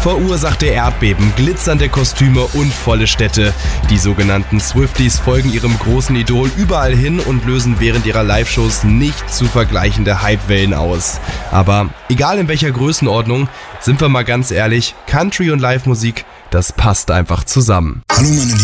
verursachte Erdbeben, glitzernde Kostüme und volle Städte. Die sogenannten Swifties folgen ihrem großen Idol überall hin und lösen während ihrer Live-Shows nicht zu vergleichende Hypewellen aus. Aber egal in welcher Größenordnung, sind wir mal ganz ehrlich, Country und Live-Musik, das passt einfach zusammen. Hallo meine